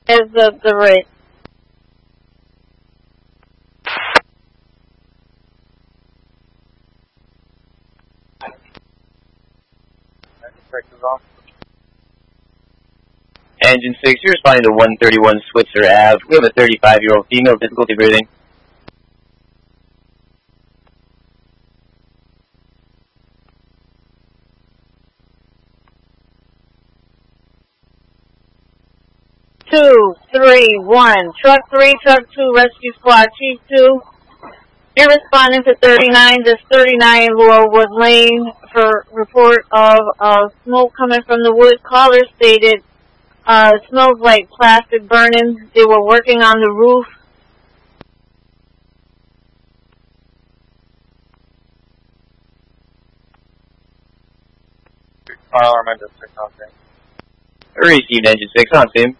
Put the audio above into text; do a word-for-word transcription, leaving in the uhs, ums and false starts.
as the, the rate. Engine six, you're responding to one thirty-one Switzer Avenue. We have a thirty-five-year-old female, difficulty breathing. Two, three, one. Truck three, truck two, rescue squad, chief two. You're responding to thirty-nine. This thirty-nine Laurelwood Lane for report of uh, smoke coming from the wood. Caller stated uh, it smells like plastic burning. They were working on the roof. Fire alarm engine six on scene. Received engine six on scene.